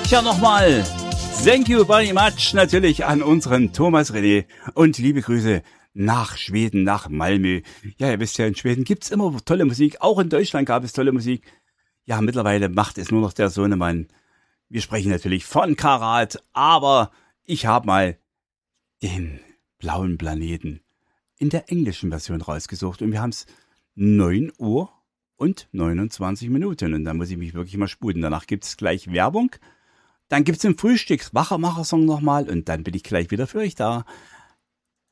Ja, nochmal. Thank you very much natürlich an unseren Thomas René und liebe Grüße nach Schweden, nach Malmö. Ja, ihr wisst ja, in Schweden gibt's immer tolle Musik. Auch in Deutschland gab es tolle Musik. Ja, mittlerweile macht es nur noch der Sohnemann. Wir sprechen natürlich von Karat, aber ich habe mal den blauen Planeten in der englischen Version rausgesucht und wir haben es 9 Uhr und 29 Minuten und da muss ich mich wirklich mal sputen. Danach gibt's gleich Werbung, dann gibt's den Frühstücks-Wachermacher-Song nochmal und dann bin ich gleich wieder für euch da.